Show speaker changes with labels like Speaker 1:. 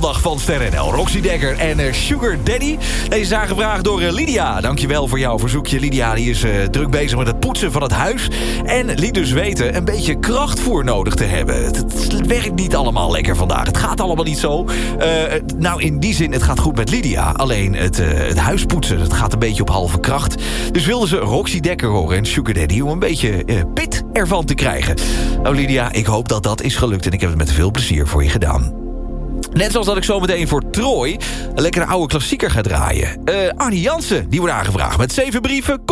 Speaker 1: zondag van Ster.nl. Roxy Dekker en Sugar Daddy. Deze is aangevraagd door Lydia. Dankjewel voor jouw verzoekje. Lydia die is druk bezig met het poetsen van het huis. En liet dus weten een beetje krachtvoer nodig te hebben. Het werkt niet allemaal lekker vandaag. Het gaat allemaal niet zo. Nou, in die zin, het gaat goed met Lydia. Alleen het huis poetsen, dat gaat een beetje op halve kracht. Dus wilden ze Roxy Dekker horen en Sugar Daddy om een beetje pit ervan te krijgen. Nou Lydia, ik hoop dat dat is gelukt en ik heb het met veel plezier voor je gedaan. Net zoals dat ik zo meteen voor Troy een lekkere oude klassieker ga draaien. Arnie Jansen, die wordt aangevraagd met 7 brieven.